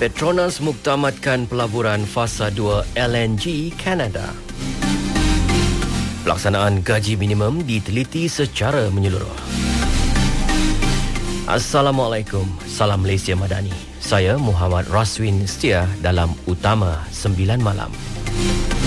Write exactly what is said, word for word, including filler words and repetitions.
Petronas muktamadkan pelaburan fasa dua L N G Kanada. Pelaksanaan gaji minimum diteliti secara menyeluruh. Assalamualaikum, salam Malaysia Madani. Saya Muhammad Raswin setia dalam Utama sembilan Malam.